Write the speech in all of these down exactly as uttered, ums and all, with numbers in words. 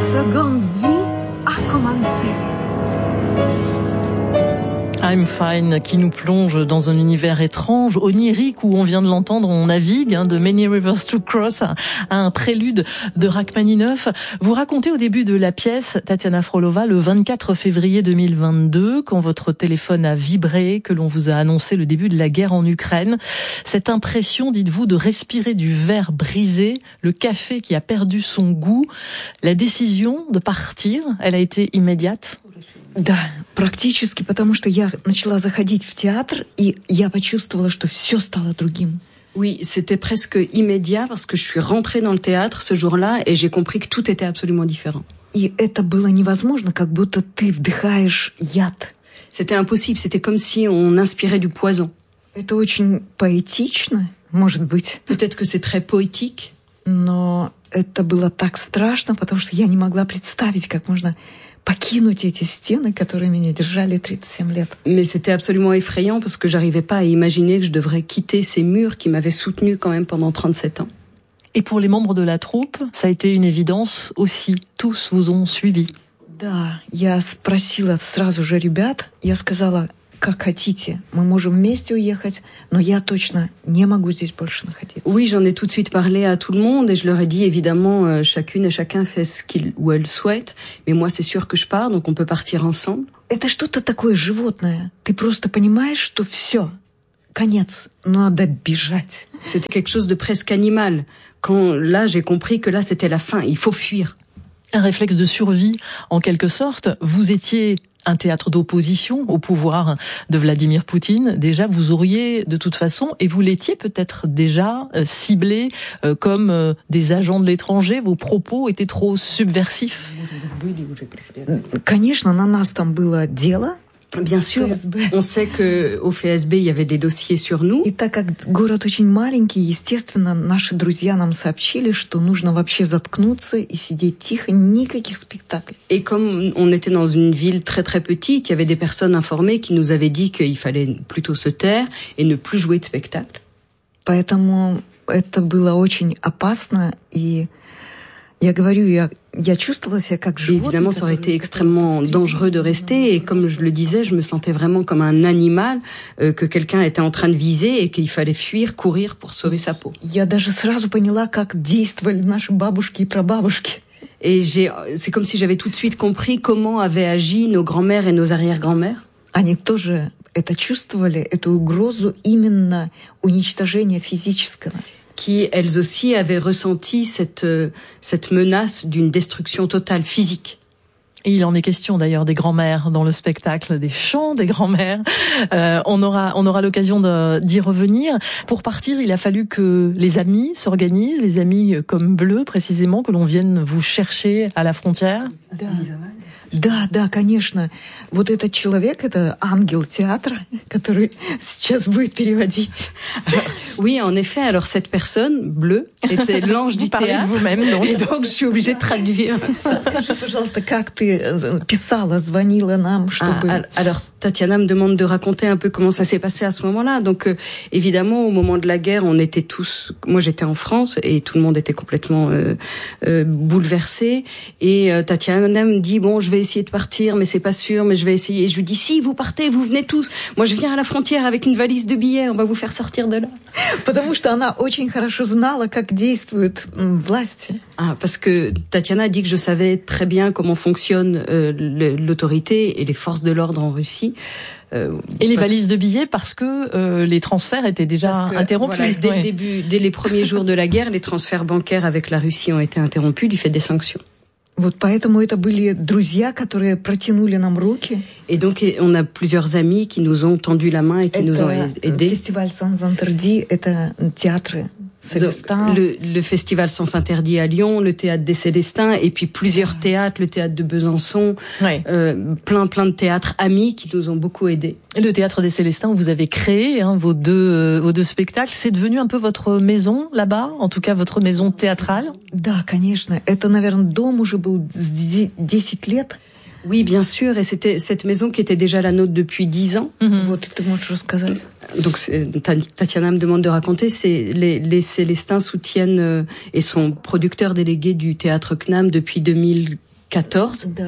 seconde vie a commencé. I'm Fine, qui nous plonge dans un univers étrange, onirique, où on vient de l'entendre, on navigue, hein, de Many Rivers to Cross, à un prélude de Rachmaninoff. Vous racontez au début de la pièce, Tatiana Frolova, le vingt-quatre février deux mille vingt-deux, quand votre téléphone a vibré, que l'on vous a annoncé le début de la guerre en Ukraine. Cette impression, dites-vous, de respirer du verre brisé, le café qui a perdu son goût, la décision de partir, elle a été immédiate? Да, практически, потому что я начала заходить в театр, и я почувствовала, что все стало другим. Oui, c'était presque immédiat parce que je suis rentrée dans le théâtre ce jour-là et j'ai compris que tout était absolument différent. И это было невозможно, как будто ты вдыхаешь яд. C'était impossible, c'était comme si on inspirait du poison. Это очень поэтично, может быть. Peut-être que c'est très poétique. Но это было так страшно, потому что я не могла представить, как можно покинуть эти стены, которые меня держали тридцать семь лет. Mais c'était absolument effrayant parce que j'arrivais pas à imaginer que je devrais quitter ces murs qui m'avaient soutenu quand même pendant trente-sept ans. Et pour les membres de la troupe, ça a été une évidence aussi. Tous vous ont suivi. Да, я спросила сразу же ребят, я сказала, как хотите, мы можем вместе уехать, но я точно не могу здесь больше находиться. Oui, j'en ai tout de suite parlé à tout le monde et je leur ai dit évidemment euh, chacune et chacun fait ce qu'il ou elle souhaite, mais moi c'est sûr que je pars, donc on peut partir ensemble. Это что-то такое животное. Ты просто понимаешь, что все, конец, надо бежать. C'était quelque chose de presque animal. Quand là j'ai compris que là c'était la fin, il faut fuir. Un réflexe de survie, en quelque sorte. Vous étiez un théâtre d'opposition au pouvoir de Vladimir Poutine. Déjà, vous auriez de toute façon, et vous l'étiez peut-être déjà euh, ciblé euh, comme euh, des agents de l'étranger. Vos propos étaient trop subversifs. Конечно, на нас там было дело. Bien sûr, on sait que au F S B il y avait des dossiers sur nous. И так как город очень маленький, естественно, наши друзья нам сообщили, что нужно вообще заткнуться и сидеть тихо, никаких спектаклей. Et comme on était dans une ville très très petite, il y avait des personnes informées qui nous avaient dit qu'il fallait plutôt se taire et ne plus jouer de spectacle. Поэтому это было очень опасно, и я говорю, я Я чувствовала себя как животное. Évidemment, ça aurait été extrêmement dangereux de rester. Et comme je le disais, je me sentais vraiment comme un animal euh, que quelqu'un était en train de viser et qu'il fallait fuir, courir pour sauver sa peau. Я даже сразу поняла, как действовали наши бабушки и прабабушки. Et j'ai, c'est comme si j'avais tout de suite compris comment avaient agi nos grands-mères et nos arrière-grands-mères. Они тоже это чувствовали, эту угрозу именно уничтожения физического. Qui, elles aussi, avaient ressenti cette, cette menace d'une destruction totale physique. Et il en est question d'ailleurs des grands-mères dans le spectacle, des chants des grands-mères. Euh, on aura, on aura l'occasion de, d'y revenir. Pour partir, il a fallu que les amis s'organisent, les amis comme Bleu précisément, que l'on vienne vous chercher à la frontière. Да. Да, да, конечно. Вот этот человек, это ангел театра, который сейчас будет переводить. Oui, en effet. Alors cette personne, Bleu, était l'ange du théâtre. Vous-même, donc. Et donc je suis obligée de traduire ça. Скажи, пожалуйста, как ты писала, звонила нам, чтобы... Ah, alors Tatiana me demande de raconter un peu comment ça s'est passé à ce moment-là. Donc euh, évidemment, au moment de la guerre, on était tous... Moi, j'étais en France et tout le monde était complètement euh, euh, bouleversé. Et euh, Tatiana me dit, bon, je vais essayer de partir, mais c'est pas sûr, mais je vais essayer. Et je lui dis, si, vous partez, vous venez tous. Moi, je viens à la frontière avec une valise de billets, on va vous faire sortir de là. Потому что она очень хорошо знала, как действуют власти. Ah, parce que Tatiana a dit que je savais très bien comment fonctionne euh, l'autorité et les forces de l'ordre en Russie. Euh, et les valises de billets parce que euh, les transferts étaient déjà que, interrompus. Voilà, dès ouais. le début, dès les premiers jours de la guerre, les transferts bancaires avec la Russie ont été interrompus du fait des sanctions. Вот поэтому это были друзья, которые протянули нам руки. Et donc on a plusieurs amis qui nous ont tendu la main et qui это nous ont aidés. Фестиваль Sans Interdit, это театры Célestins. Le, le festival Sans Interdit à Lyon, le théâtre des Célestins, et puis plusieurs théâtres, le théâtre de Besançon, ouais. euh, plein plein de théâtres amis qui nous ont beaucoup aidés. Et le théâtre des Célestins où vous avez créé hein, vos deux euh, vos deux spectacles, c'est devenu un peu votre maison là-bas, en tout cas votre maison théâtrale. Да, конечно. Это, наверное, дом уже был десять лет. Oui, bien sûr, et c'était cette maison qui était déjà la nôtre depuis dix ans. Mm-hmm. Вот ты можешь рассказать. Donc Tatiana me demande de raconter, c'est les, les Célestins soutiennent euh, et sont producteurs délégués du théâtre C N A M depuis deux mille quatorze. Да.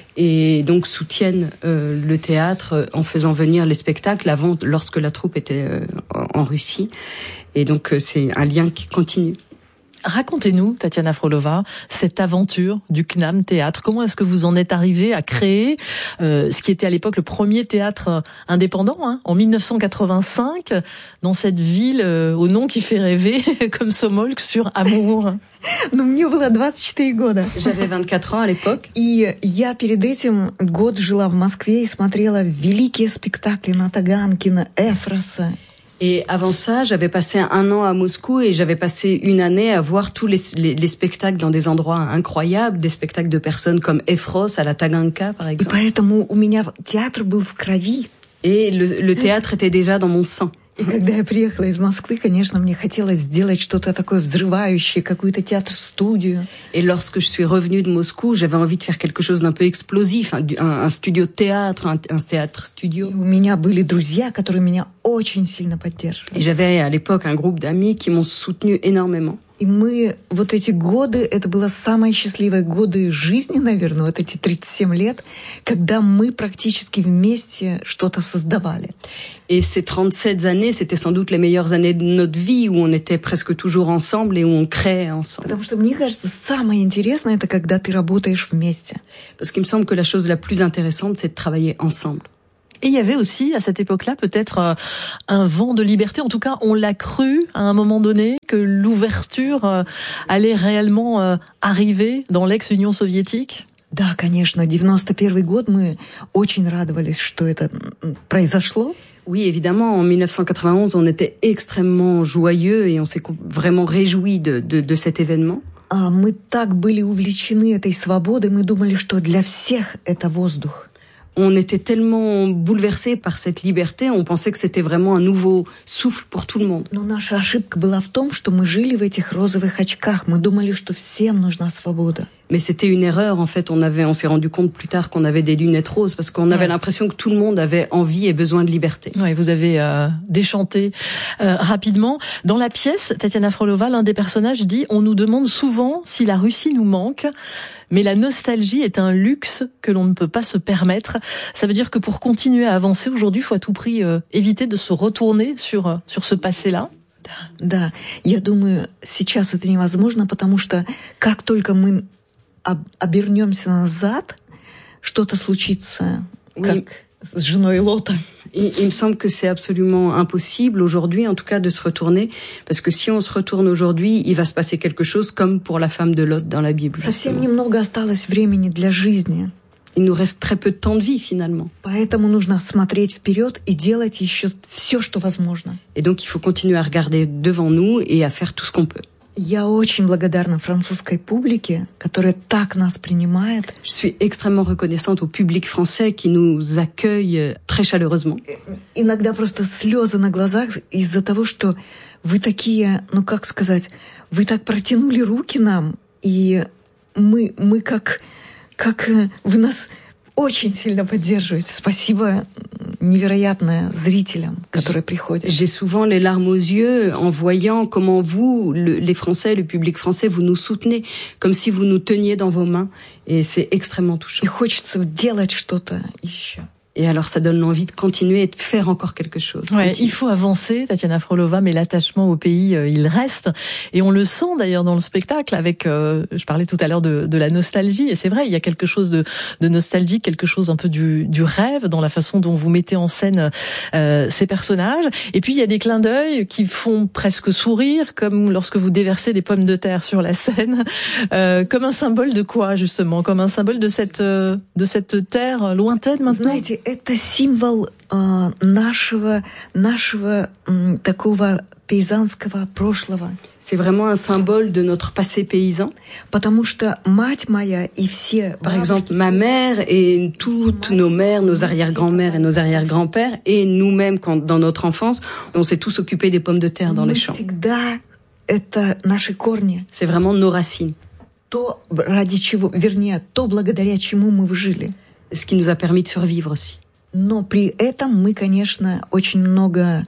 Et donc soutiennent euh, le théâtre en faisant venir les spectacles avant, lorsque la troupe était euh, en Russie. Et donc euh, c'est un lien qui continue. Racontez-nous, Tatiana Frolova, cette aventure du C N A M Théâtre. Comment est-ce que vous en êtes arrivé à créer euh, ce qui était à l'époque le premier théâtre indépendant, hein, en dix-neuf cent quatre-vingt-cinq, dans cette ville euh, au nom qui fait rêver, comme Somolk sur Amour? Но мне было двадцать четыре года. J'avais vingt-quatre ans à l'époque. И я перед этим год жила в Москве и смотрела великие спектакли на Таганкина, Эфроса. Et avant ça, j'avais passé un an à Moscou et j'avais passé une année à voir tous les, les, les spectacles dans des endroits incroyables, des spectacles de personnes comme Efros à la Taganka, par И exemple. поэтому у меня театр был в крови. Et le, le théâtre était déjà dans mon sang. И когда я приехала из Москвы, конечно, мне хотелось сделать что-то такое взрывающее, какую-то театр-студию. Et lorsque je suis revenue de Moscou, j'avais envie de faire quelque chose d'un peu explosif, un, un, un studio de théâtre, un, un théâtre-studio. И у меня были друзья, которые меня очень сильно поддерживали. Et j'avais à l'époque un groupe d'amis qui m'ont soutenu énormément. И мы вот эти годы, это было самые счастливые годы жизни, наверное, вот эти тридцать семь лет, когда мы практически вместе что-то создавали. Et ces trente-sept années, c'était sans doute les meilleures années de notre vie, où on était presque toujours ensemble et où on créait ensemble. Потому что, мне кажется, самое интересное, это когда ты работаешь вместе. Parce qu'il me semble que la chose la plus intéressante, c'est de travailler ensemble. Et il y avait aussi, à cette époque-là, peut-être euh, un vent de liberté. En tout cas, on l'a cru à un moment donné que l'ouverture euh, allait réellement euh, arriver dans l'ex-Union soviétique. Да, конечно, девяносто первый год мы очень радовались, что это произошло. Oui, évidemment, en dix-neuf cent quatre-vingt-onze, on était extrêmement joyeux et on s'est vraiment réjoui de, de, de cet événement. А мы так были увлечены этой свободой, мы думали, что для всех это воздух. On était tellement bouleversés par cette liberté, on pensait que c'était vraiment un nouveau souffle pour tout le monde. Но наша ошибка была в том, что мы жили в этих розовых очках. Мы думали, что всем нужна свобода. Mais c'était une erreur, en fait. On avait, on s'est rendu compte plus tard qu'on avait des lunettes roses parce qu'on avait ouais. l'impression que tout le monde avait envie et besoin de liberté. Oui, vous avez euh, déchanté euh, rapidement. Dans la pièce, Tatiana Frolova, l'un des personnages dit « On nous demande souvent si la Russie nous manque ». Mais la nostalgie est un luxe que l'on ne peut pas se permettre. Ça veut dire que pour continuer à avancer aujourd'hui, il faut à tout prix euh, éviter de se retourner sur, euh, sur ce passé-là. Да, да. Я думаю, сейчас это невозможно, потому что как только мы об- обернемся назад, что-то случится, oui. как с женой Лота. Il, il me semble que c'est absolument impossible aujourd'hui, en tout cas, de se retourner, parce que si on se retourne aujourd'hui, il va se passer quelque chose comme pour la femme de Lot dans la Bible. Совсем немного осталось времени для жизни. Il nous reste très peu de temps de vie, finalement. Поэтому нужно смотреть вперед и делать еще все, что возможно. Et donc, il faut continuer à regarder devant nous et à faire tout ce qu'on peut. Я очень благодарна французской публике, которая так нас принимает. Je suis extrêmement reconnaissante au public français qui nous accueille très chaleureusement. Иногда просто слезы на глазах из-за того, что вы такие, ну как сказать, вы так протянули руки нам, и мы, мы как, как вы нас очень сильно поддерживаете. Спасибо невероятное зрителям, которые приходят. J'ai souvent les larmes aux yeux en voyant comment vous, le, les Français, le public français, vous nous soutenez, comme si vous nous teniez dans vos mains. Et c'est extrêmement touchant. И хочется делать что-то еще. Et alors, ça donne l'envie de continuer et de faire encore quelque chose. Ouais, il faut avancer, Tatiana Frolova, mais l'attachement au pays, euh, il reste. Et on le sent d'ailleurs dans le spectacle avec, euh, je parlais tout à l'heure de, de la nostalgie. Et c'est vrai, il y a quelque chose de, de nostalgique, quelque chose un peu du, du rêve dans la façon dont vous mettez en scène euh, ces personnages. Et puis, il y a des clins d'œil qui font presque sourire, comme lorsque vous déversez des pommes de terre sur la scène. Euh, comme un symbole de quoi, justement? Comme un symbole de cette, euh, de cette terre lointaine maintenant? Знаете, это символ э, нашего, нашего э, такого пейзанского прошлого. C'est vraiment un symbole de notre passé paysan. Потому что мать моя и все... Par exemple, ma mère et toutes nos mères, nos arrière-grand-mères et nos arrière-grands-pères, et nous-mêmes, quand, dans notre enfance, on s'est tous occupés des pommes de terre dans les champs. Всегда это наши корни. C'est vraiment nos racines. То, ради чего, вернее, то, благодаря чему мы выжили. Ce qui nous a permis de survivre aussi. Но при этом мы, конечно, очень много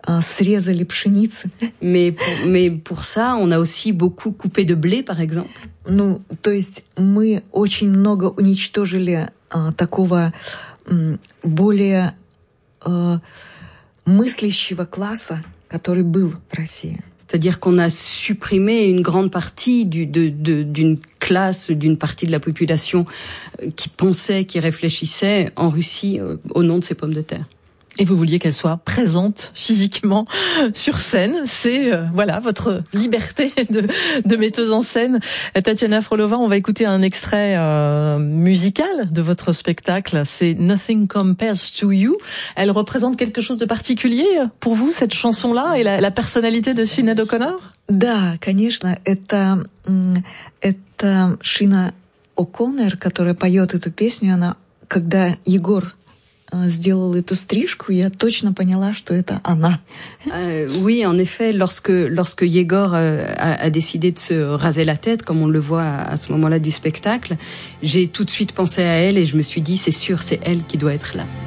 срезали пшеницы. Mais pour, mais pour ça, on a aussi beaucoup coupé de blé, par exemple. Ну, то есть мы очень много уничтожили а, такого м, более а, мыслящего класса, который был в России. C'est-à-dire qu'on a supprimé une grande partie du, de, de, d'une classe, d'une partie de la population qui pensait, qui réfléchissait en Russie euh, au nom de ces pommes de terre. Et vous vouliez qu'elle soit présente physiquement sur scène. C'est euh, voilà votre liberté de, de metteuse en scène. Tatiana Frolova, on va écouter un extrait euh, musical de votre spectacle. C'est Nothing Compares to You. Elle représente quelque chose de particulier pour vous, cette chanson-là, et la, la personnalité de Sinéad O'Connor? Да, конечно, это, это Шина О'Коннор, которая поет эту песню. Она, когда Егор сделал эту стрижку, я точно поняла, что это она. Euh, oui, en effet, lorsque lorsque Yegor euh, a, a décidé de se raser la tête, comme on le voit à, à ce moment-là du spectacle, j'ai tout de suite pensé à elle et je me suis dit, c'est sûr, c'est elle qui doit être là.